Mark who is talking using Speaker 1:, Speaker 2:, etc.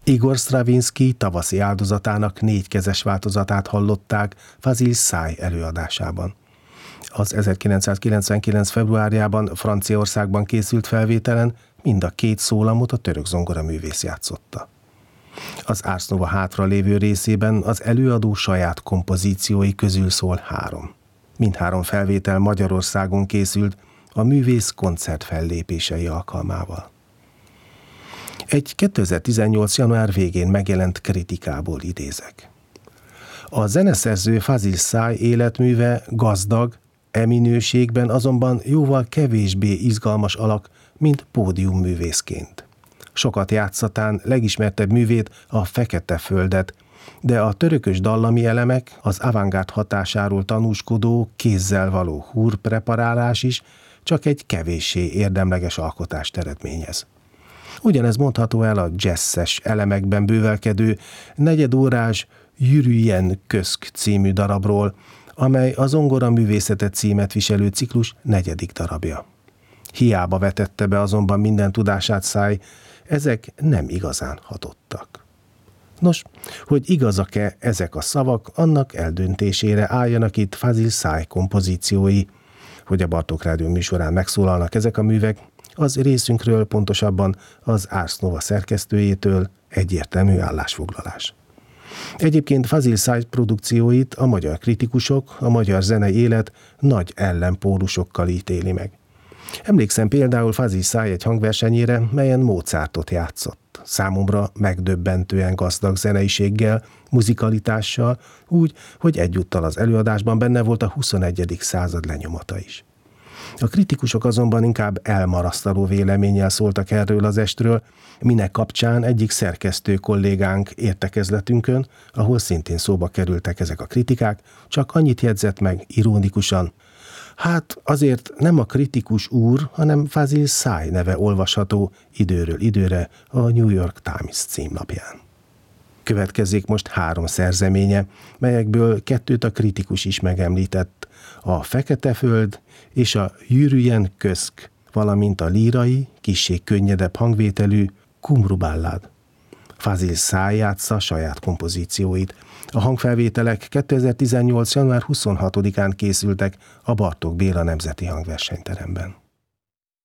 Speaker 1: Igor Stravinsky tavaszi áldozatának 4 kezes változatát hallották Fazil Say előadásában. Az 1999. februárjában Franciaországban készült felvételen mind a 2 szólamot a török zongoraművész játszotta. Az Ars Nova hátra lévő részében az előadó saját kompozíciói közül szól 3. Mindhárom felvétel Magyarországon készült a művész koncertfellépései alkalmával. Egy 2018. január végén megjelent kritikából idézek. A zeneszerző Fazil Say életműve gazdag, minőségben azonban jóval kevésbé izgalmas alak, mint pódiumművészként. Sokat játszatán legismertebb művét, a Fekete Földet, de a törökös dallami elemek, az avantgárd hatásáról tanúskodó, kézzel való húrpreparálás is csak egy kevéssé érdemleges alkotást eredményez. Ugyanez mondható el a jazzes elemekben bővelkedő negyedórás Yürüyen Köszk című darabról, amely a zongoraművészete címet viselő ciklus 4. darabja. Hiába vetette be azonban minden tudását Say, ezek nem igazán hatottak. Nos, hogy igazak-e ezek a szavak, annak eldöntésére álljanak itt Fazil Say kompozíciói. Hogy a Bartók Rádió műsorán megszólalnak ezek a művek, az részünkről, pontosabban az Ars Nova szerkesztőjétől egyértelmű állásfoglalás. Egyébként Fazil Say produkcióit a magyar kritikusok, a magyar zenei élet nagy ellenpólusokkal ítéli meg. Emlékszem például Fazil Say egy hangversenyére, melyen Mozartot játszott. Számomra megdöbbentően gazdag zeneiséggel, muzikalitással, úgy, hogy egyúttal az előadásban benne volt a 21. század lenyomata is. A kritikusok azonban inkább elmarasztaló véleménnyel szóltak erről az estről, minek kapcsán egyik szerkesztő kollégánk értekezletünkön, ahol szintén szóba kerültek ezek a kritikák, csak annyit jegyzett meg ironikusan: hát azért nem a kritikus úr, hanem Fazil Say neve olvasható időről időre a New York Times címlapján. Következzék most 3 szerzeménye, melyekből 2 a kritikus is megemlített, a Fekete Föld és a Yürüyen Köszk, valamint a lírai, kissé könnyedebb hangvételű Kumru Ballad. Fazil Say játsza saját kompozícióit. A hangfelvételek 2018. január 26-án készültek a Bartók Béla Nemzeti Hangversenyteremben.